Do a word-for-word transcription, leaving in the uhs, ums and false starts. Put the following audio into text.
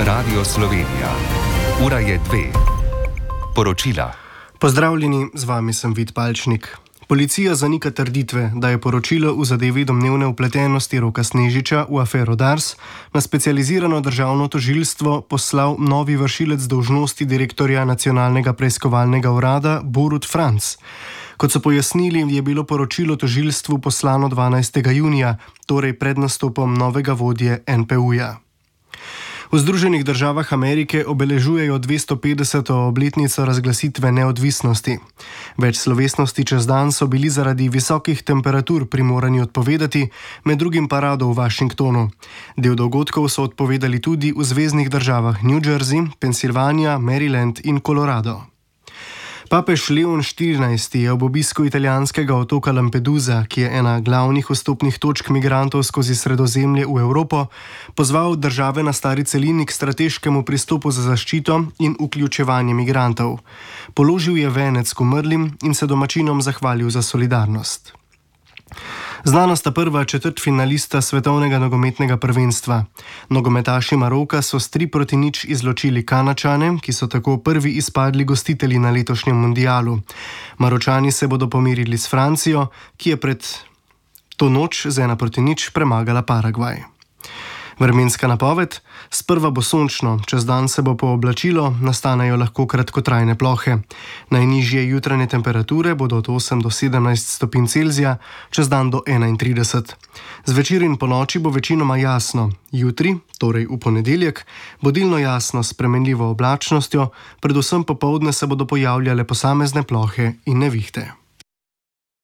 Radio Slovenija. Ura je dve. Poročila. Pozdravljeni, z vami sem Vid Palčnik. Policija zanika trditve, da je poročilo v zadevi domnevne vpletenosti Roka Snežiča v afero Dars na specializirano državno tožilstvo poslal novi vršilec dolžnosti direktorja Nacionalnega preiskovalnega urada Borut Franc. Kot so pojasnili, je bilo poročilo tožilstvu poslano dvanajstega junija, torej pred nastopom novega vodje en pe u-ja. V Združenih državah Amerike obeležujejo dvesto petdeseto obletnico razglasitve neodvisnosti. Več slovesnosti čez dan so bili zaradi visokih temperatur primorani odpovedati, med drugim parado v Washingtonu. Del dogodkov so odpovedali tudi v zveznih državah New Jersey, Pensilvanija, Maryland in Colorado. Papež Leon štirinajsti je ob obisku italijanskega otoka Lampedusa, ki je ena glavnih vstopnih točk migrantov skozi Sredozemlje v Evropo, pozval države na stari celini k strateškemu pristopu za zaščito in vključevanje migrantov. Položil je venec k umrlim in se domačinom zahvalil za solidarnost. Znana sta prva četrtfinalista svetovnega nogometnega prvenstva. Nogometaši Maroka so s tri proti nič izločili Kanačane, ki so tako prvi izpadli gostitelji na letošnjem mundialu. Maročani se bodo pomirili s Francijo, ki je pred to noč z ena proti nič premagala Paragvaj. Vremenska napoved: sprva bo sončno, čez dan se bo pooblačilo, nastanejo lahko kratkotrajne plohe. Najnižje jutranje temperature bodo od osem do sedemnajst stopinj Celzija, čez dan do enaintrideset. Zvečer in ponoči bo večinoma jasno. Jutri, torej v ponedeljek, bo delno jasno s spremenljivo oblačnostjo, predvsem popoldne se bodo pojavljale posamezne plohe in nevihte.